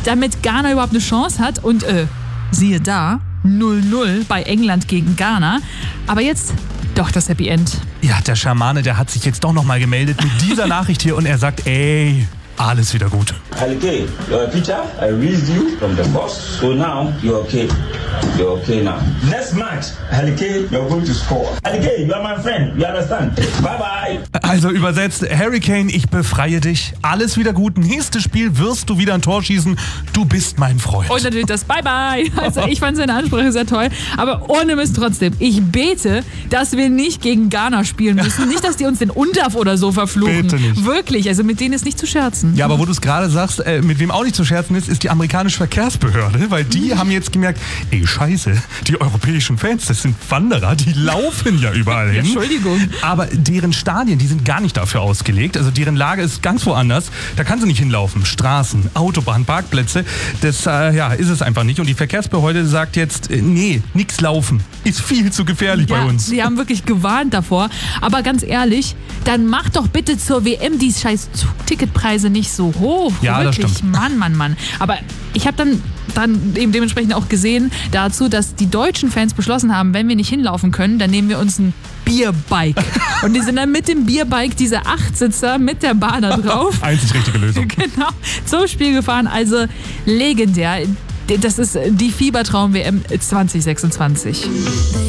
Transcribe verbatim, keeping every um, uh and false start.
damit Ghana überhaupt eine Chance hat. Und äh, siehe da, null null bei England gegen Ghana. Aber jetzt doch das Happy End. Ja, der Schamane, der hat sich jetzt doch nochmal gemeldet mit dieser Nachricht hier und er sagt, ey, alles wieder gut. Okay, you're a pitcher. I released you from the box. So now you're okay. You're okay now. Next match, Harry, you're going to score. Harry, you are my friend. You understand? Bye bye. Also übersetzt, Harry Kane, ich befreie dich. Alles wieder gut. Nächstes Spiel wirst du wieder ein Tor schießen. Du bist mein Freund. Und natürlich das Bye-Bye. Also ich fand seine Ansprache sehr toll. Aber ohne Mist trotzdem. Ich bete, dass wir nicht gegen Ghana spielen müssen. Nicht, dass die uns den Unterf oder so verfluchen. Bitte nicht. Wirklich, also mit denen ist nicht zu scherzen. Ja, aber wo du es gerade sagst, äh, mit wem auch nicht zu scherzen ist, ist die amerikanische Verkehrsbehörde. Weil die haben jetzt gemerkt, ey, scheiße, die europäischen Fans, das sind Wanderer, die laufen ja überall hin. Entschuldigung. Aber deren Stadien, die sind gar nicht dafür ausgelegt. Also deren Lage ist ganz woanders. Da kann sie nicht hinlaufen. Straßen, Autobahn, Parkplätze. Das äh, ja, ist es einfach nicht. Und die Verkehrsbehörde sagt jetzt, äh, nee, nix laufen. Ist viel zu gefährlich Ja, bei uns. Sie haben wirklich gewarnt davor. Aber ganz ehrlich, dann macht doch bitte zur W M die scheiß Ticketpreise nicht so hoch. Ja, wirklich. das stimmt. Mann, Mann, Mann. Aber ich habe dann, dann eben dementsprechend auch gesehen dazu, dass die deutschen Fans beschlossen haben, wenn wir nicht hinlaufen können, dann nehmen wir uns ein Bierbike. Und die sind dann mit dem Bierbike, diese Achtsitzer mit der Bahn da drauf. Einzig richtige Lösung. Genau, zum Spiel gefahren. Also legendär. Das ist die Fiebertraum-W M zwanzig sechsundzwanzig.